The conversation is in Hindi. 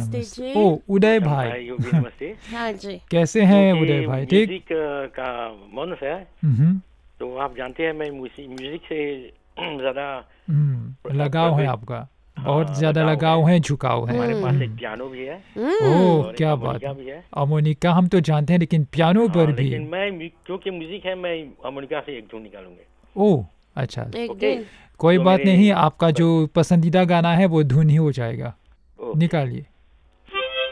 नमस्ते जी। ओ उदय भाई, भाई योगी नमस्ते। हाँ जी। कैसे हैं क्योंकि उदय भाई? ठीक। म्यूजिक का मन है, हम्म तो आप जानते हैं मैं म्यूजिक से ज्यादा लगाव है प्रभावित। आपका, बहुत हाँ, ज्यादा लगाव है, झुकाव है। हमारे पास एक पियानो भी है ओह और एक क्या बात हारमोनिका है। भी है। हारमोनिका हम तो जानते हैं, लेकिन पियानो पर भी। लेकिन मैं क्योंकि म्यूजिक है, मैं हारमोनिका से एक धुन निकालूंगा। ओह अच्छा, एक ओके, दिन कोई तो बात मेरे नहीं, आपका बस जो पसंदीदा गाना है वो धुन ही हो जाएगा, ओके निकालिए।